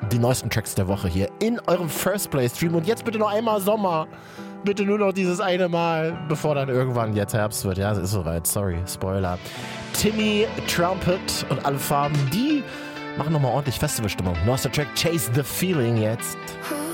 die neuesten Tracks der Woche hier in eurem First Play Stream. Und jetzt bitte noch einmal Sommer. Bitte nur noch dieses eine Mal, bevor dann irgendwann jetzt Herbst wird. Ja, es ist soweit. Sorry, Spoiler. Timmy, Trumpet und alle Farben, die machen nochmal ordentlich Festivalstimmung. Neuester Track, Chase the Feeling jetzt.